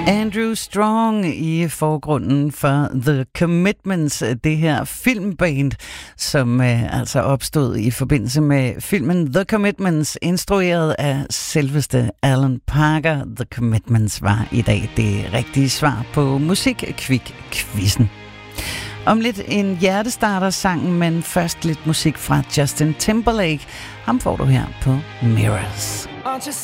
Andrew Strong i forgrunden for The Commitments, det her filmband, som altså opstod i forbindelse med filmen The Commitments, instrueret af selveste Alan Parker. The Commitments var i dag det rigtige svar på Musik-Kvik-quizzen. Om lidt en hjertestarter-sang, men først lidt musik fra Justin Timberlake. Ham får du her på Mirrors.